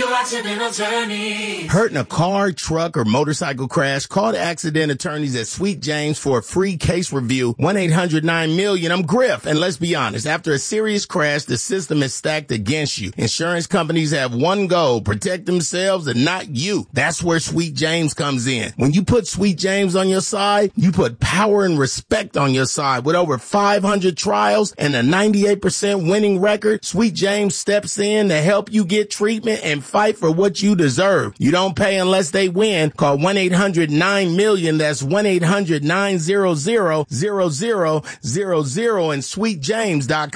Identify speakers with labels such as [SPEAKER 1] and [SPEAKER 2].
[SPEAKER 1] your accident attorney.
[SPEAKER 2] Hurt in a car, truck, or motorcycle crash? Call the accident attorneys at Sweet James for a free case review. 1-800-9-MILLION. I'm Griff. And let's be honest, after a serious crash, the system is stacked against you. Insurance companies have one goal: protect themselves and not you. That's where Sweet James comes in. When you put Sweet James on your side, you put power and respect on your side. With over 500 trials and a 98% winning record, Sweet James steps in to help you get treatment and fight for what you deserve. You don't pay unless they win. Call 1-800-9-MILLION. That's 1-800-900-0000 and sweetjames.com.